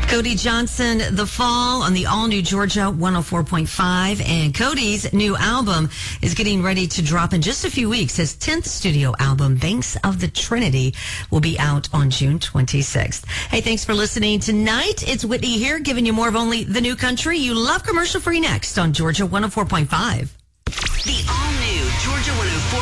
Cody Johnson, The Fall on the all-new Georgia 104.5. And Cody's new album is getting ready to drop in just a few weeks. His 10th studio album, Banks of the Trinity, will be out on June 26th. Hey, thanks for listening tonight. It's Whitney here, giving you more of only the new country you love. Commercial free next on Georgia 104.5. The all-new Georgia 104.